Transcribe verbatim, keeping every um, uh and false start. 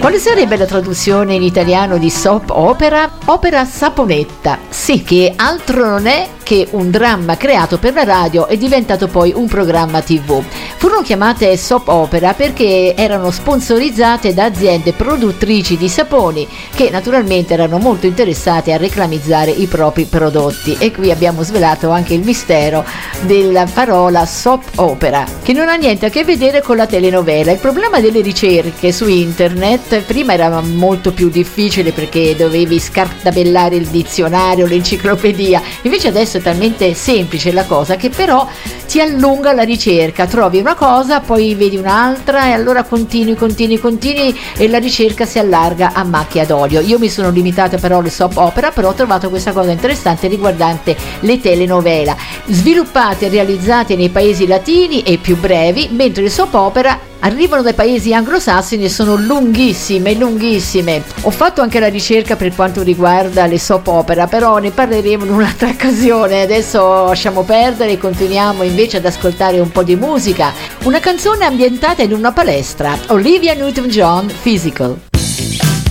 Quale sarebbe la traduzione in italiano di soap opera? Opera saponetta, sì, che altro non è che un dramma creato per la radio e diventato poi un programma tivù. Furono chiamate soap opera perché erano sponsorizzate da aziende produttrici di saponi che naturalmente erano molto interessate a reclamizzare i propri prodotti, e qui abbiamo svelato anche il mistero della parola soap opera, che non ha niente a che vedere con la telenovela. Il problema delle ricerche su internet prima era molto più difficile perché dovevi scartabellare il dizionario, l'enciclopedia, invece adesso è talmente semplice la cosa che però ti allunga la ricerca, trovi una cosa, poi vedi un'altra e allora continui, continui, continui e la ricerca si allarga a macchia d'olio. Io mi sono limitata però alle soap opera, però ho trovato questa cosa interessante riguardante le telenovela, sviluppate e realizzate nei paesi latini e più brevi, mentre le soap opera arrivano dai paesi anglosassoni e sono lunghissime, lunghissime. Ho fatto anche la ricerca per quanto riguarda le soap opera, però ne parleremo in un'altra occasione. Adesso lasciamo perdere e continuiamo invece ad ascoltare un po' di musica. Una canzone ambientata in una palestra, Olivia Newton-John, Physical.